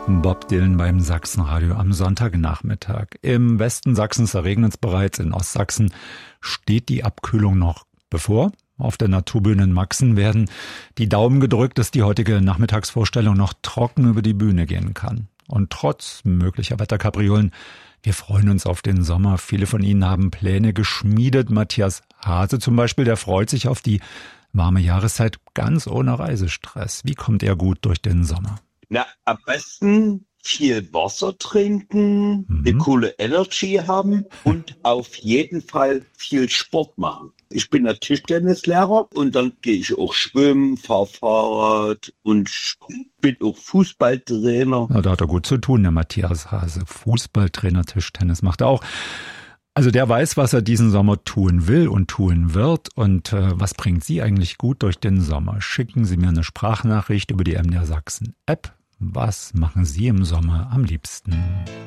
Bob Dylan beim Sachsenradio am Sonntagnachmittag. Im Westen Sachsens, da regnet es bereits, in Ostsachsen steht die Abkühlung noch bevor. Auf der Naturbühne in Maxen werden die Daumen gedrückt, dass die heutige Nachmittagsvorstellung noch trocken über die Bühne gehen kann. Und trotz möglicher Wetterkapriolen, wir freuen uns auf den Sommer. Viele von Ihnen haben Pläne geschmiedet. Matthias Hase zum Beispiel, der freut sich auf die warme Jahreszeit ganz ohne Reisestress. Wie kommt er gut durch den Sommer? Na, am besten viel Wasser trinken, eine coole Energy haben und auf jeden Fall viel Sport machen. Ich bin ja Tischtennislehrer und dann gehe ich auch schwimmen, fahre Fahrrad und bin auch Fußballtrainer. Ja, da hat er gut zu tun, der Matthias Hase. Fußballtrainer, Tischtennis macht er auch. Also der weiß, was er diesen Sommer tun will und tun wird. Und was bringt Sie eigentlich gut durch den Sommer? Schicken Sie mir eine Sprachnachricht über die MDR Sachsen App. Was machen Sie im Sommer am liebsten?